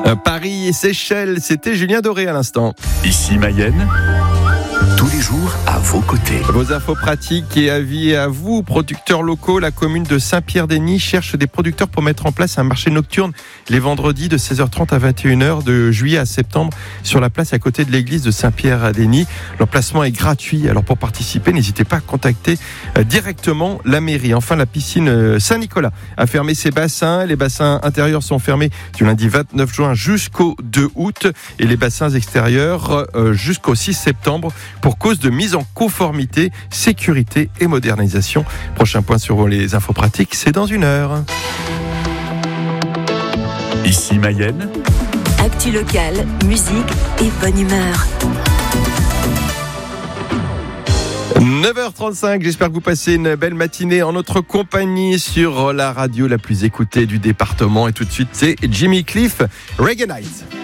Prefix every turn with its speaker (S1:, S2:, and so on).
S1: Paris et Seychelles, c'était Julien Doré à l'instant.
S2: Ici Mayenne, tous les jours à vos côtés.
S1: Vos infos pratiques et avis à vous, producteurs locaux. La commune de Saint-Pierre-des-Nies cherche des producteurs pour mettre en place un marché nocturne les vendredis de 16h30 à 21h de juillet à septembre sur la place à côté de l'église de Saint-Pierre-des-Nies. L'emplacement est gratuit. Alors pour participer, n'hésitez pas à contacter directement la mairie. Enfin, la piscine Saint-Nicolas a fermé ses bassins. Les bassins intérieurs sont fermés du lundi 29 juin jusqu'au 2 août et les bassins extérieurs jusqu'au 6 septembre pour cause de mise en conformité, sécurité et modernisation. Prochain point sur les infos pratiques, c'est dans 1 heure.
S2: Ici Mayenne,
S3: actu locale, musique et bonne humeur.
S1: 9h35, j'espère que vous passez une belle matinée en notre compagnie sur la radio la plus écoutée du département. Et tout de suite, c'est Jimmy Cliff, Reggae Night.